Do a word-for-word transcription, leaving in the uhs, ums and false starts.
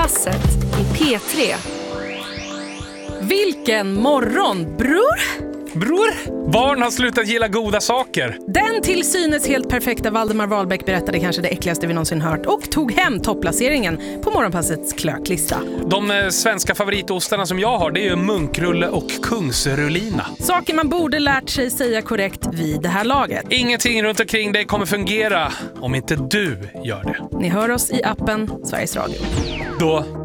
Morgonpasset i P tre. Vilken morgon, bror! Bror, barn har slutat gilla goda saker. Den till synes helt perfekta Valdemar Wahlbeck berättade kanske det äckligaste vi någonsin hört och tog hem topplaceringen på Morgonpassets klöklista. De eh, svenska favoritostarna som jag har, det är ju munkrulle och kungsrullina. Saker man borde lärt sig säga korrekt vid det här laget. Ingenting runt omkring dig kommer fungera om inte du gör det. Ni hör oss i appen Sveriges Radio. Då